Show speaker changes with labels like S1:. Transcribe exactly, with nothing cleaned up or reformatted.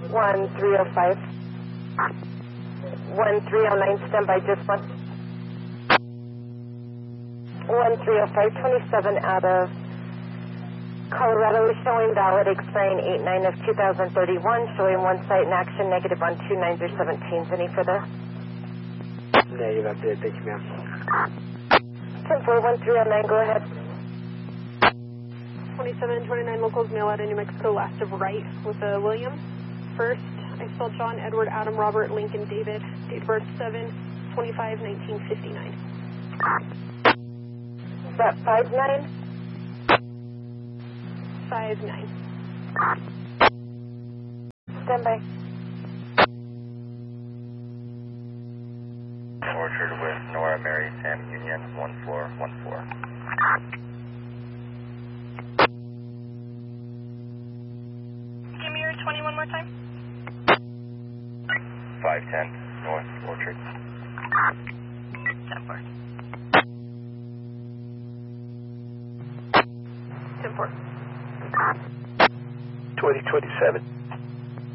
S1: one three oh five. one three oh nine, stand by, just one. one three oh five, twenty-seven out of Colorado is showing valid, expiring eight nine of two thousand thirty-one, showing one site in action, negative on two nines or seventeens. Any further?
S2: Negative, that's it. Thank you, ma'am.
S1: ten four, one three oh nine, go ahead.
S3: twenty-seven and twenty-nine locals, mail out in New Mexico, last of right with a William. First, I spelled John, Edward, Adam, Robert, Lincoln, David, date of birth seven twenty-five nineteen fifty-nine.
S1: Is that five nine?
S3: five nine.
S1: Stand by.
S4: Orchard with Nora, Mary, Sam, Union, one four one four.
S3: Give me your twenty one more time.
S4: five ten, North Orchard.
S3: ten four. ten four.
S2: twenty twenty-seven.